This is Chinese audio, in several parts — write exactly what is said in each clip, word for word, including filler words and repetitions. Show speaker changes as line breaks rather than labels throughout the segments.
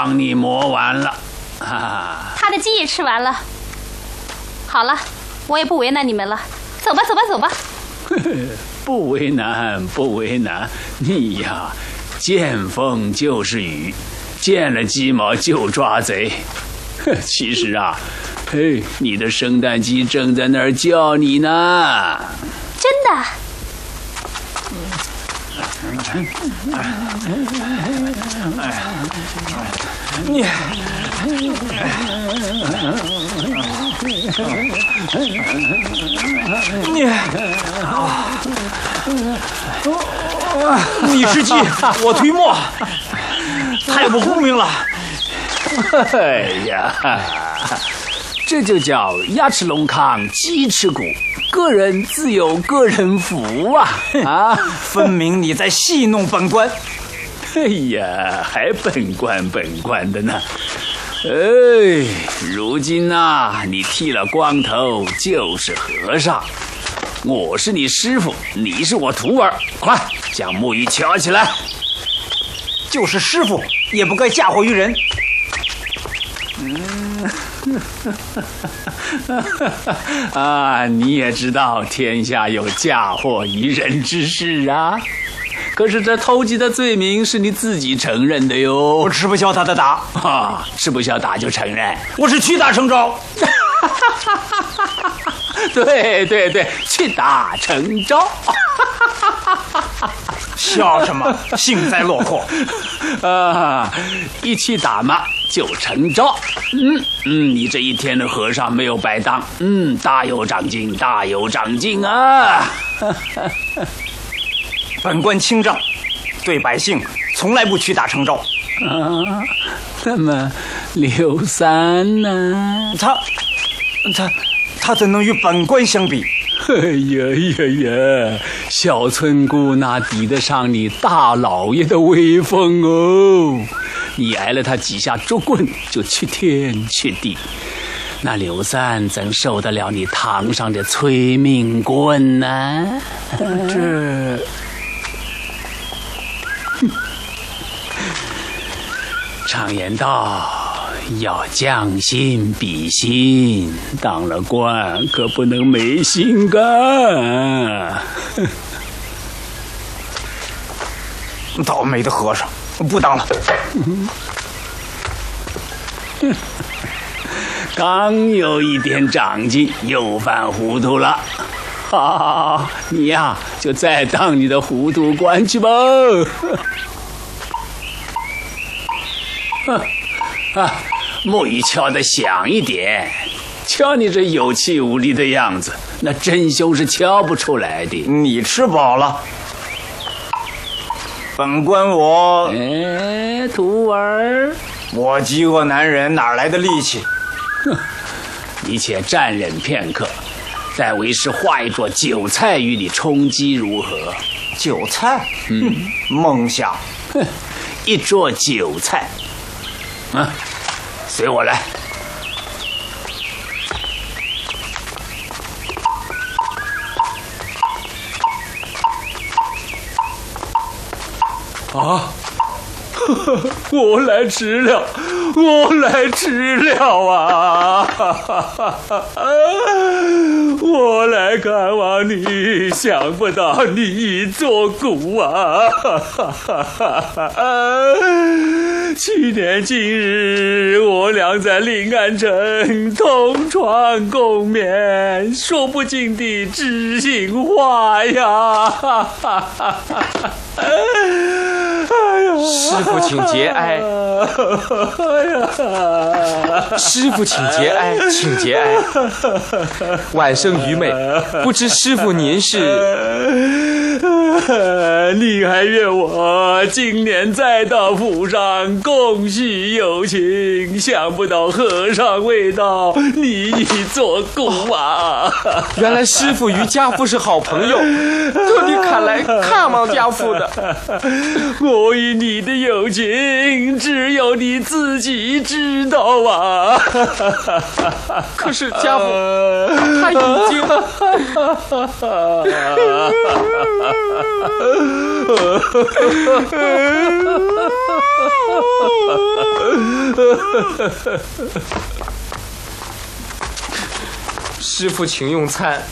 帮你磨完了。啊，
他的鸡也吃完了。好了，我也不为难你们了，走吧，走吧，走吧。
不为难，不为难。你呀，见风就是雨，见了鸡毛就抓贼。其实啊，嘿，你的圣诞鸡正在那儿叫你呢。
真的？
你，你，你是鸡，我推磨，太不公平了。
哎呀，这就叫鸭吃龙糠，鸡吃骨，个人自有个人福啊！啊，
分明你在戏弄本官。
哎呀，还本官本官的呢。哎，如今呐、啊，你剃了光头就是和尚，我是你师傅，你是我徒儿，快将木鱼敲起来。
就是师傅也不该嫁祸于人。
啊，你也知道天下有嫁祸于人之事啊。可是这偷鸡的罪名是你自己承认的哟。
我吃不消他的打
啊，吃不消打就承认。
我是屈打成招。
对对对，屈打成招。
笑什么？幸灾乐祸。
啊，一起打嘛就成招。嗯嗯，你这一天的和尚没有白当，嗯，大有长进，大有长进啊。
本官清正，对百姓从来不屈打成招。
啊，那么刘三呢？
他，他，他怎能与本官相比？
哎呀呀呀！小村姑哪抵得上你大老爷的威风哦！你挨了他几下竹棍，就去天去地。那刘三怎受得了你堂上的催命棍呢？
这。
常言道，要将心比心，当了官可不能没心肝。
倒霉的和尚，不当了。
刚有一点长进，又犯糊涂了。好，你呀，就再当你的糊涂官去吧。啊，木鱼敲得响一点，瞧你这有气无力的样子，那真凶是敲不出来的。
你吃饱了，本官我……
哎，徒儿，
我饥饿难忍，哪来的力气？
哼，你且暂忍片刻，待为师画一桌酒菜与你充饥如何？
酒菜？嗯，梦想。
哼，一桌酒菜。啊，随我来。啊，我来迟了，我来迟了啊！我来看望你，想不到你已作古啊！去年今日，我俩在临安城同床共眠，说不尽的知心话呀！哎呀，
师父请节哀。
哎呀，
师父请节哀，请节哀。晚生愚昧，不知师父您是……
你还怨我今年再到府上共叙友情，想不到和尚未到，你已作古啊！
原来师父与家父是好朋友，特地赶来看望家父的。
我与你的友情，只有你自己知道啊！
可是家父他已经…… 师父请用餐。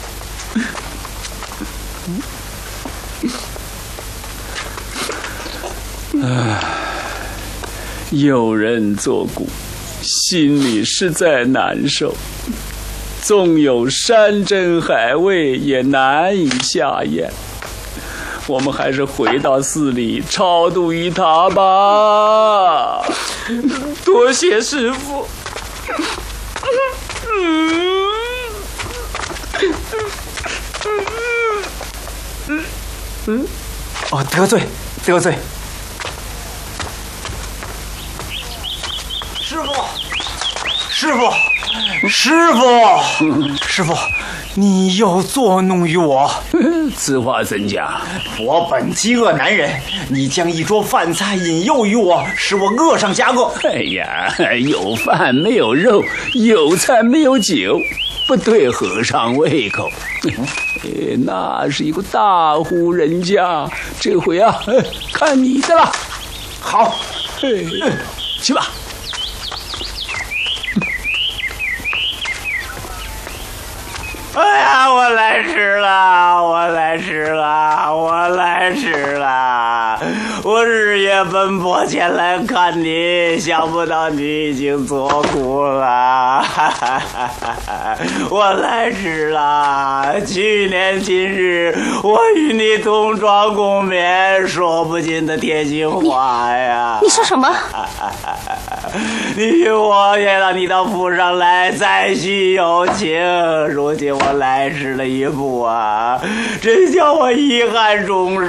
唉，有人作古，心里实在难受。纵有山珍海味，也难以下咽。我们还是回到寺里超度于他吧。
多谢师父。
嗯，哦，得罪，得罪。师傅，师傅，师傅，师傅，你又作弄于我。
此话怎讲？
我本饥饿难忍，你将一桌饭菜引诱于我，使我恶上加恶。
哎呀，有饭没有肉，有菜没有酒，不对和尚胃口。哎，那是一个大户人家，这回啊，看你的了。
好，
去吧。
哎呀，我来迟了，我来迟了，我来迟了！我日夜奔波前来看你，想不到你已经作古了。我来迟了，去年今日我与你同床共眠，说不尽的贴心话呀！
你, 你说什么？
你与我也到你的府上来，再续友情。如今我来迟了一步啊，真叫我遗憾终